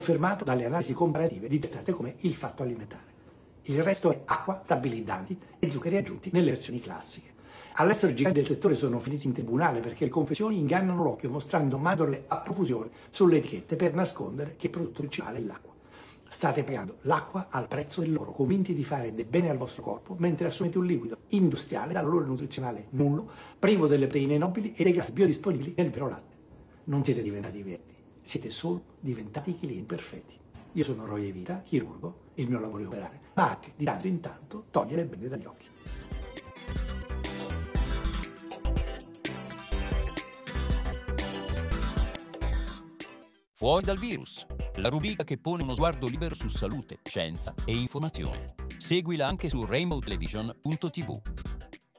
confermato dalle analisi comparative di testate come Il Fatto Alimentare. Il resto è acqua, stabilizzanti e zuccheri aggiunti nelle versioni classiche. All'estero i giganti del settore sono finiti in tribunale perché le confezioni ingannano l'occhio mostrando mandorle a profusione sulle etichette per nascondere che il prodotto principale è l'acqua. State pagando l'acqua al prezzo dell'oro, convinti di fare del bene al vostro corpo, mentre assumete un liquido industriale dal valore nutrizionale nullo, privo delle proteine nobili e dei grassi biodisponibili nel vero latte. Non siete diventati verdi, siete solo diventati clienti perfetti. Io sono Roy Evita, chirurgo, il mio lavoro è operare, ma anche di tanto in tanto togliere bene dagli occhi. Fuori dal virus, la rubrica che pone uno sguardo libero su salute, scienza e informazione. Seguila anche su rainbowtelevision.tv.